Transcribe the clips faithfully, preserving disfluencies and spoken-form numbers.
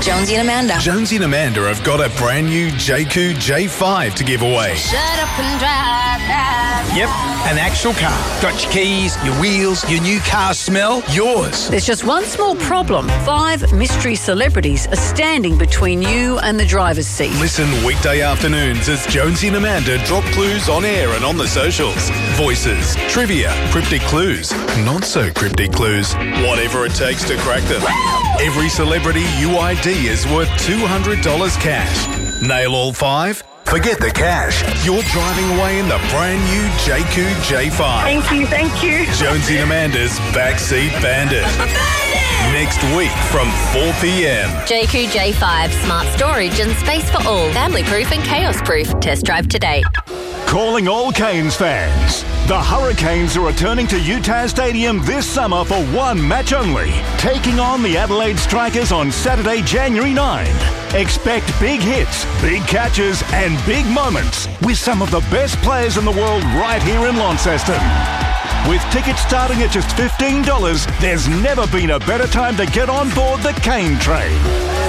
Jonesy and Amanda. Jonesy and Amanda have got a brand new J Q J five to give away. Shut up and drive, drive. Yep, an actual car. Got your keys, your wheels, your new car smell, yours. There's just one small problem. Five mystery celebrities are standing between you and the driver's seat. Listen weekday afternoons as Jonesy and Amanda drop clues on air and on the socials. Voices, trivia, cryptic clues, not so cryptic clues, whatever it takes to crack them. Every celebrity U I D is worth two hundred dollars cash. Nail all five? Forget the cash. You're driving away in the brand new J Q J five. Thank you, thank you. Jonesy and Amanda's Backseat Bandit. Next week from four p.m. J Q J five, smart storage and space for all. Family proof and chaos proof. Test drive today. Calling all Canes fans. The Hurricanes are returning to U T A S Stadium this summer for one match only, taking on the Adelaide Strikers on Saturday, January ninth. Expect big hits, big catches and big moments with some of the best players in the world right here in Launceston. With tickets starting at just fifteen dollars, there's never been a better time to get on board the Cane Train.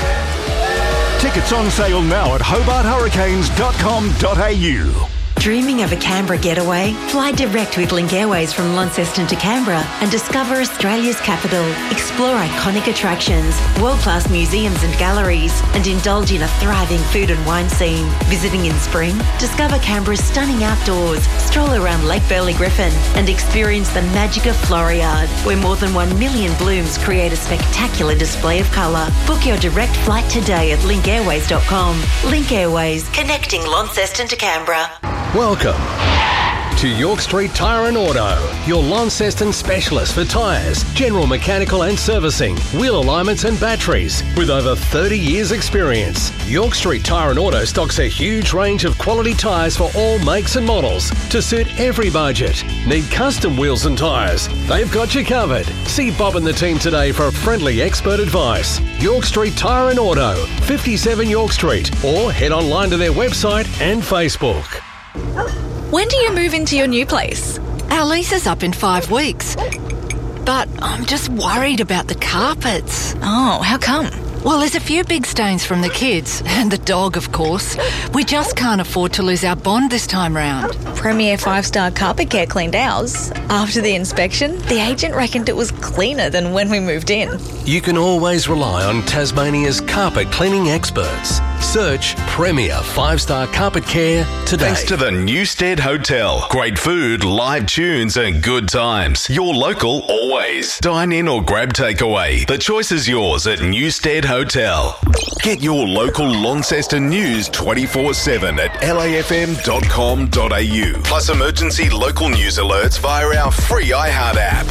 Tickets on sale now at hobart hurricanes dot com dot a u. Dreaming of a Canberra getaway? Fly direct with Link Airways from Launceston to Canberra and discover Australia's capital. Explore iconic attractions, world-class museums and galleries, and indulge in a thriving food and wine scene. Visiting in spring? Discover Canberra's stunning outdoors, stroll around Lake Burley Griffin, and experience the magic of Floriade, where more than one million blooms create a spectacular display of colour. Book your direct flight today at link airways dot com. Link Airways, connecting Launceston to Canberra. Welcome to York Street Tyre and Auto, your Launceston specialist for tyres, general mechanical and servicing, wheel alignments and batteries. With over thirty years experience, York Street Tyre and Auto stocks a huge range of quality tyres for all makes and models to suit every budget. Need custom wheels and tyres? They've got you covered. See Bob and the team today for friendly expert advice. York Street Tyre and Auto, fifty-seven York Street, or head online to their website and Facebook. When do you move into your new place? Our lease is up in five weeks. But I'm just worried about the carpets. Oh, how come? Well, there's a few big stains from the kids, and the dog, of course. We just can't afford to lose our bond this time round. Premier five-star Carpet Care cleaned ours. After the inspection, the agent reckoned it was cleaner than when we moved in. You can always rely on Tasmania's carpet cleaning experts. Search Premier five-star Carpet Care today. Thanks to the Newstead Hotel. Great food, live tunes and good times. Your local always. Dine in or grab takeaway. The choice is yours at Newstead Hotel. Get your local Launceston news twenty-four seven at l a f m dot com dot a u. Plus emergency local news alerts via our free iHeart app.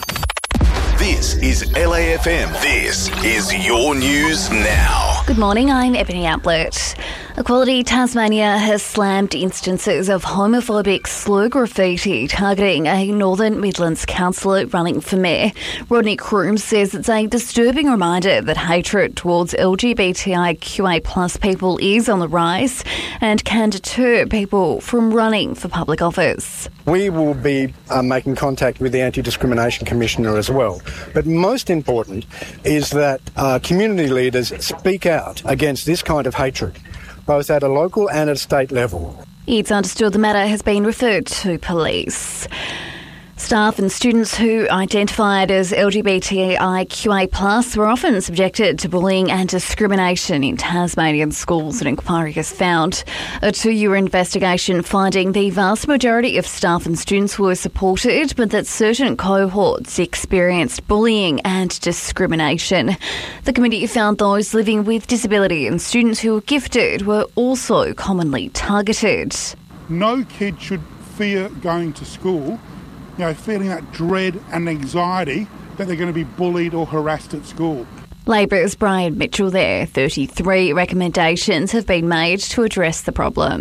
This is L A F M. This is your news now. Good morning, I'm Ebony Outlet. Equality Tasmania has slammed instances of homophobic slur graffiti targeting a Northern Midlands councillor running for mayor. Rodney Croom says it's a disturbing reminder that hatred towards L G B T I Q A plus people is on the rise and can deter people from running for public office. We will be uh, making contact with the Anti-Discrimination Commissioner as well. But most important is that uh, community leaders speak out against this kind of hatred, both at a local and at a state level. It's understood the matter has been referred to police. Staff and students who identified as L G B T I Q A plus were often subjected to bullying and discrimination in Tasmanian schools, an inquiry has found. A two-year investigation finding the vast majority of staff and students were supported, but that certain cohorts experienced bullying and discrimination. The committee found those living with disability and students who were gifted were also commonly targeted. No kid should fear going to school, you know, feeling that dread and anxiety that they're going to be bullied or harassed at school. Labor's Brian Mitchell there. thirty-three recommendations have been made to address the problem.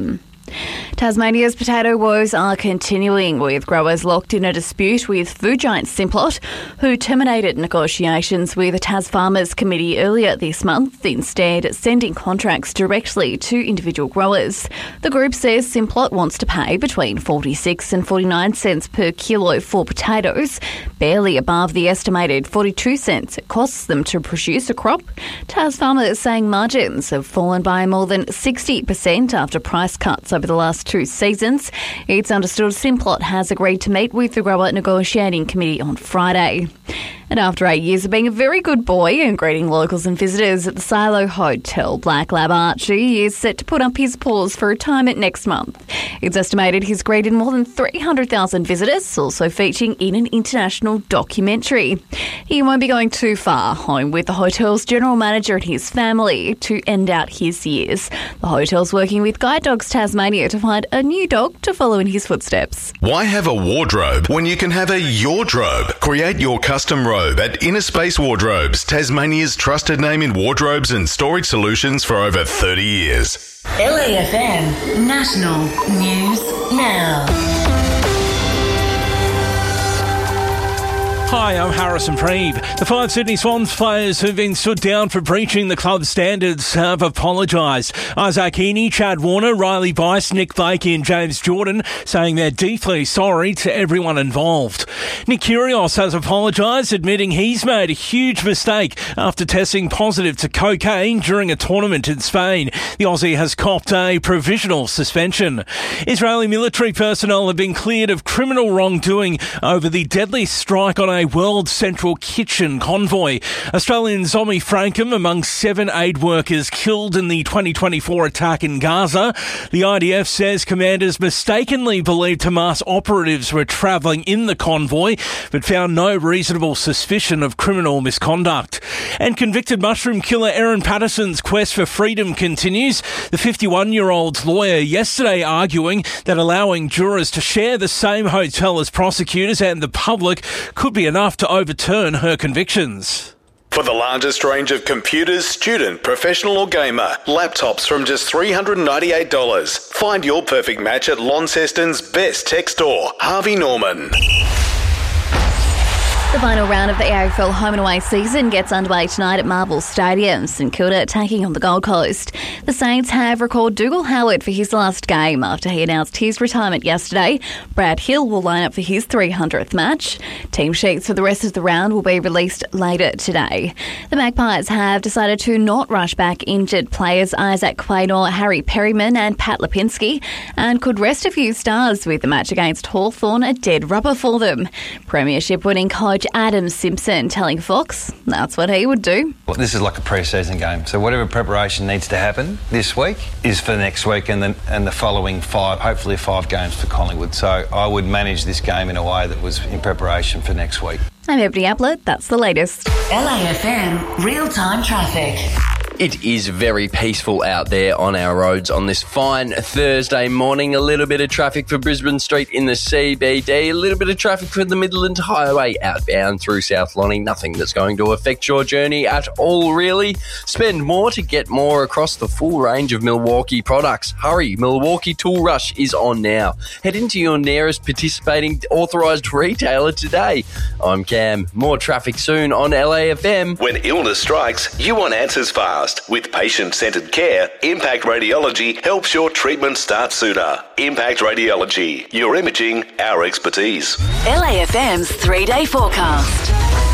Tasmania's potato woes are continuing, with growers locked in a dispute with food giant Simplot, who terminated negotiations with the Tas Farmers Committee earlier this month, instead sending contracts directly to individual growers. The group says Simplot wants to pay between forty-six and forty-nine cents per kilo for potatoes, barely above the estimated forty-two cents it costs them to produce a crop. Tas Farmers saying margins have fallen by more than sixty percent after price cuts over the last two seasons. It's understood Simplot has agreed to meet with the grower negotiating committee on Friday. And after eight years of being a very good boy and greeting locals and visitors at the Silo Hotel, Black Lab Archie is set to put up his paws for retirement next month. It's estimated he's greeted more than three hundred thousand visitors, also featuring in an international documentary. He won't be going too far, home with the hotel's general manager and his family to end out his years. The hotel's working with Guide Dogs Tasmania to find a new dog to follow in his footsteps. Why have a wardrobe when you can have a yardrobe? Create your custom robe at Inner Space Wardrobes, Tasmania's trusted name in wardrobes and storage solutions for over thirty years. L A F M National News Now. Hi, I'm Harrison Freeb. The five Sydney Swans players who've been stood down for breaching the club's standards have apologised. Isaac Heaney, Chad Warner, Riley Bice, Nick Blakey and James Jordan saying they're deeply sorry to everyone involved. Nick Kyrgios has apologised, admitting he's made a huge mistake after testing positive to cocaine during a tournament in Spain. The Aussie has copped a provisional suspension. Israeli military personnel have been cleared of criminal wrongdoing over the deadly strike on a World Central Kitchen convoy. Australian Zombie Frankham among seven aid workers killed in the twenty twenty-four attack in Gaza. The I D F says commanders mistakenly believed Hamas operatives were travelling in the convoy, but found no reasonable suspicion of criminal misconduct. And convicted mushroom killer Erin Patterson's quest for freedom continues. The fifty-one-year-old's lawyer yesterday arguing that allowing jurors to share the same hotel as prosecutors and the public could be enough to overturn her convictions. For the largest range of computers, student, professional or gamer, laptops from just three hundred ninety-eight dollars. Find your perfect match at Launceston's best tech store, Harvey Norman. The final round of the A F L home and away season gets underway tonight at Marvel Stadium. St Kilda taking on the Gold Coast. The Saints have recalled Dougal Howard for his last game after he announced his retirement yesterday. Brad Hill will line up for his three hundredth match. Team sheets for the rest of the round will be released later today. The Magpies have decided to not rush back injured players Isaac Quaynor, Harry Perryman and Pat Lipinski, and could rest a few stars with the match against Hawthorn a dead rubber for them. Premiership winning coach Adam Simpson telling Fox that's what he would do. Well, this is like a pre-season game, so whatever preparation needs to happen this week is for next week and the, and the following five, hopefully five games for Collingwood. So I would manage this game in a way that was in preparation for next week. I'm Ebony Ablett, that's the latest. L A F M real-time traffic. It is very peaceful out there on our roads on this fine Thursday morning. A little bit of traffic for Brisbane Street in the C B D. A little bit of traffic for the Midland Highway outbound through South Lonnie. Nothing that's going to affect your journey at all, really. Spend more to get more across the full range of Milwaukee products. Hurry, Milwaukee Tool Rush is on now. Head into your nearest participating authorised retailer today. I'm Cam. More traffic soon on L A F M. When illness strikes, you want answers fast. With patient-centred care, Impact Radiology helps your treatment start sooner. Impact Radiology, your imaging, our expertise. L A F M's three-day forecast.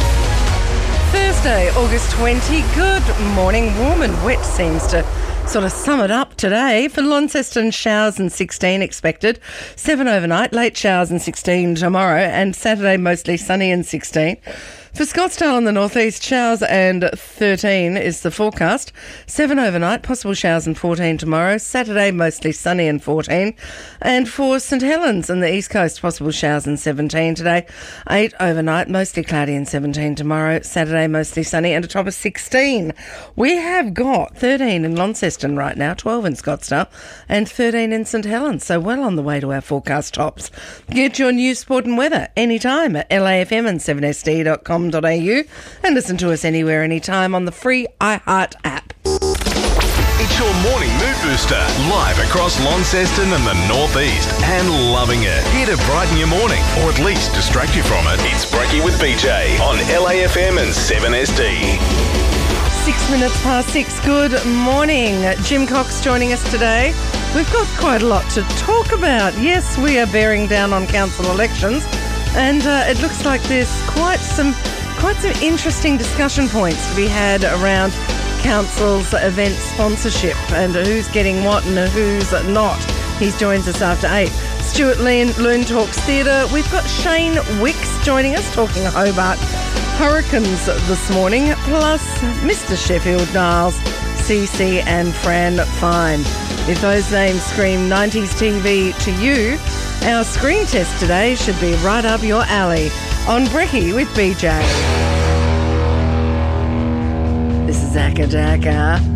Thursday, August twentieth. Good morning. Warm and wet seems to sort of sum it up today. For Launceston, showers and sixteen expected. seven overnight, late showers and sixteen tomorrow, and Saturday mostly sunny and sixteen. For Scottsdale in the northeast, showers and thirteen is the forecast. seven overnight, possible showers and fourteen tomorrow. Saturday, mostly sunny and fourteen. And for St Helens in the east coast, possible showers and seventeen today. eight overnight, mostly cloudy and seventeen tomorrow. Saturday, mostly sunny and a top of sixteen. We have got thirteen in Launceston right now, twelve in Scottsdale and thirteen in St Helens. So well on the way to our forecast tops. Get your news, sport and weather anytime at L A F M and seven S D dot com. .au and listen to us anywhere, anytime on the free iHeart app. It's your morning mood booster, live across Launceston and the Northeast, and loving it. Here to brighten your morning, or at least distract you from it. It's Brekkie with B J on L A F M and seven S D. Six minutes past six. Good morning. Jim Cox joining us today. We've got quite a lot to talk about. Yes, we are bearing down on council elections, and uh, it looks like there's quite some quite some interesting discussion points to be had around council's event sponsorship and who's getting what and who's not. He joins us after eight. Stuart Loon, Loon Talks Theatre. We've got Shane Wicks joining us, talking Hobart Hurricanes this morning, plus Mister Sheffield Niles, Cece and Fran Fine. If those names scream nineties T V to you, our screen test today should be right up your alley on Brekkie with B J. This is Aka Daka.